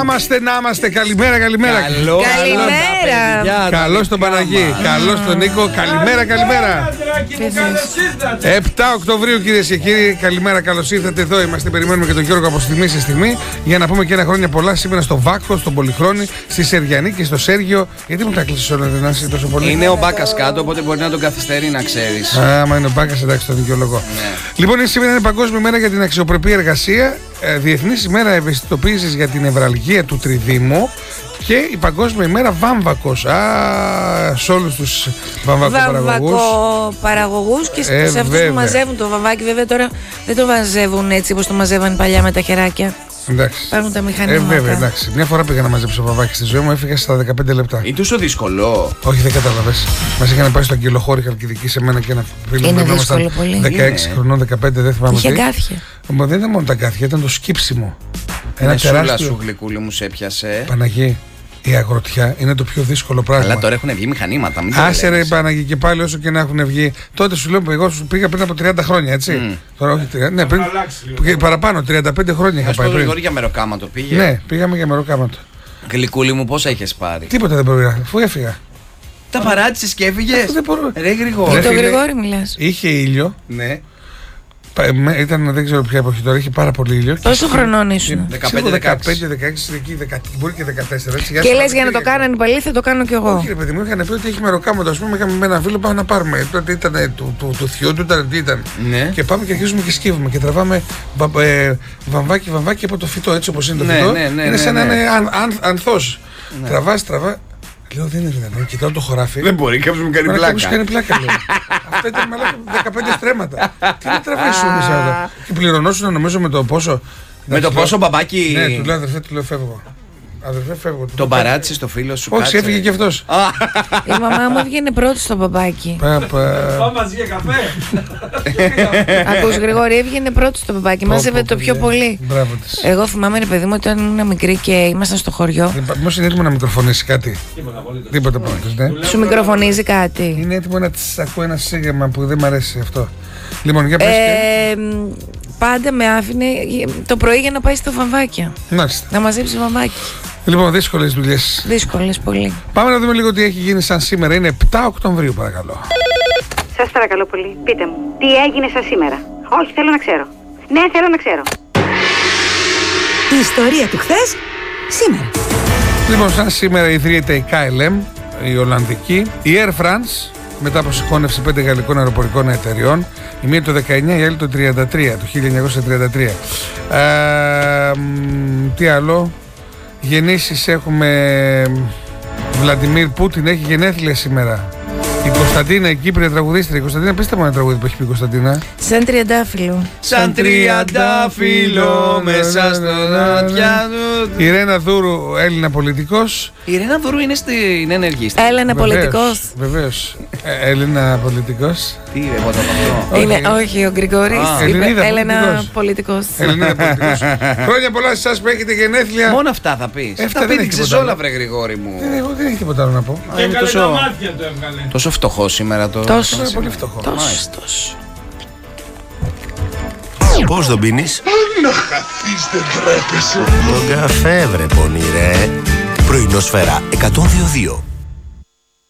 Να είμαστε. Καλημέρα. Καλημέρα. Καλώς τον Παναγί. Καλώς τον Νίκο. Καλημέρα. 7 Οκτωβρίου, κυρίες και κύριοι. Καλημέρα, καλώς ήρθατε εδώ. Είμαστε, περιμένουμε και τον Γιώργο από στιγμή σε στιγμή για να πούμε και ένα χρόνια πολλά σήμερα στο Βάκο, στον Πολυχρόνη, στη Σεργιανή και στο Σέργιο. Γιατί μου τα κλείσεις όλα, δεν είσαι τόσο πολύ? Είναι ο Μπάκας κάτω, οπότε μπορεί να τον καθυστερεί, να ξέρεις. Άμα είναι ο Μπάκας, εντάξει, τον δικαιολογώ. Ναι. Λοιπόν, σήμερα είναι Παγκόσμια Μέρα για την Αξιοπρεπή Εργασία, Διεθνής ημέρα ευαισθητοποίησης για την νευραλγία του τριδήμου και η Παγκόσμια ημέρα Βάμβακος. Σε όλους τους βαμβακοπαραγωγούς και σε αυτούς που μαζεύουν το βαμβάκι. Βέβαια τώρα δεν το μαζεύουν έτσι όπως το μαζεύαν παλιά με τα χεράκια. Εντάξει. Παίρνουν τα μηχανήματα. Βέβαια, εντάξει. Μια φορά πήγα να μαζέψω βαμβάκι στη ζωή μου, έφυγα στα 15 λεπτά. Είναι τόσο δύσκολο? Όχι, δεν κατάλαβες. Μας είχαν πάει στο Αγγελοχώρη Χαλκιδική σε μένα και ένα φίλο. Είναι δύσκολο πολύ. 16 χρονών, 15, δεν θυμάμαι. Είχε γκάθια. Δεν ήταν μόνο τα γκάθια, ήταν το σκύψιμο. Ένα τεράστιο. Σου γλυκούλη μου σε έπιασε. Παναγί. Η αγροτιά είναι το πιο δύσκολο πράγμα. Αλλά τώρα έχουν βγει μηχανήματα. Άσε ρε Παναγί, και πάλι όσο και να έχουν βγει. Τότε σου λέω, εγώ σου πήγα πριν από 30 χρόνια, έτσι. Τώρα όχι 30, ναι, πριν. Παραπάνω, 35 χρόνια είχα πάει πριν. Γρηγόρη για μεροκάματο πήγε. Ναι, πήγαμε για μεροκάματο. Γλυκούλη μου, πόσα είχες πάρει? Τίποτα δεν πήγα, αφού έφυγα. Τα παράτησες και έφυγες? Δεν μπορώ. Ρε Γρηγόρη. Για τον Γρηγόρη μιλάς? Είχε ήλιο. Ναι. Ήταν, δεν ξέρω ποια εποχή τώρα, είχε πάρα πολύ ήλιο. Πόσο χρονών ήσουν? 15, 16, μπορεί και 14. Έτσι, και λες για να το κάνανε πάλι, θα το κάνω κι εγώ. Όχι, ρε παιδί μου, είχαν πει ότι έχει μεροκάματο. Α πούμε, είχαμε με ένα φίλο, πάμε να πάρουμε. Τότε ήταν του θειού του, τι ήταν. Ναι. Και πάμε και αρχίζουμε και σκύβουμε και τραβάμε βαμβάκι από το φυτό, έτσι όπως είναι το φυτό. Είναι σαν να είναι ανθός. Τραβά. Λέω δεν είναι δυνατόν, κοιτάω το χωράφι. Δεν μπορεί, κάποιος μου κάνει πλάκα. Κάποιος κάνει πλάκα, λέω. Αυτά ήταν μαλάκα 15 στρέμματα. Τι να τραβήσουν μέσα εδώ. Και πληρωνόσουν νομίζω με το πόσο. Με το πόσο μπαμπάκι. Ναι, του λέω αδερφέ, του λέω φεύγω. Αδερφέ, φεύγω. Τον παράτησε το φίλο σου? Όχι, έφυγε και αυτός. Η μαμά μου έβγαινε πρώτη στο μπαμπάκι. Πάμε μαζί για καφέ. Ακούς Γρηγόρη, έβγαινε πρώτη στο μπαμπάκι. Μάζευε το πιο πολύ. Εγώ θυμάμαι ρε παιδί μου όταν ήμουν μικρή και ήμασταν στο χωριό. Μήπως είναι έτοιμο να μικροφωνήσει κάτι? Τίποτα απολύτως, ναι. Σου μικροφωνίζει κάτι? Είναι έτοιμο να της ακούω ένα σύγγραμμα που δεν μ' αρέσει αυτό. Λοιπόν, για πες και... Πάντα με άφηνε το πρωί για να πάει στο βαμβάκια. Μάλιστα. Να μαζέψει βαμβάκι. Λοιπόν, δύσκολες δουλειές. Δύσκολες πολύ. Πάμε να δούμε λίγο τι έχει γίνει σαν σήμερα. Είναι 7 Οκτωβρίου, παρακαλώ. Σας παρακαλώ πολύ, πείτε μου, τι έγινε σαν σήμερα? Όχι, θέλω να ξέρω. Ναι, θέλω να ξέρω. Η ιστορία του χθες, σήμερα. Λοιπόν, σαν σήμερα ιδρύεται η KLM, η Ολλανδική, η Air France, μετά από συγχώνευση 5 γαλλικών αεροπορικών εταιριών. Η μία το 19, η άλλη το 33, το 1933. Τι άλλο? Γεννήσεις έχουμε. Βλαντιμίρ Πούτιν έχει γενέθλια σήμερα. Η Κωνσταντίνα, η Κύπρια τραγουδίστρια. Η Κωνσταντίνα, πείστε μου ένα τραγούδι που έχει πει η Κωνσταντίνα. Σαν τριαντάφυλλο. Σαν τριαντάφυλλο μέσα στον ατιάνο. Η Ρένα Δούρου, Έλληνα πολιτικός. Η Ρένα Δούρου είναι στην ενεργή. Έλληνα πολιτικός. Βεβαίως. Έλληνα πολιτικός. Τι είναι εγώ το αυτό? Είναι, όχι, ο Γρηγόρης είπε Έλληνα πολιτικός. Έλληνα πολιτικός. Χρόνια πολλά σε εσάς που έχετε γενέθλια. Μόνο αυτά θα πεις. Αυτά πήδηξες όλα, βρε Γρηγόρη μου. Δεν έχει τίποτα άλλο να πω. Και καλέ τα μάτια το έβγαλε. Τόσο φτωχό σήμερα το. Τόσο πολύ φτωχό. Τόσο. Πώς τον πίνεις? Να χαθείς, δεν τρέπεσαι. Τον καφέ βρε πονηρέ. Πρωινόσφαιρα 102.2.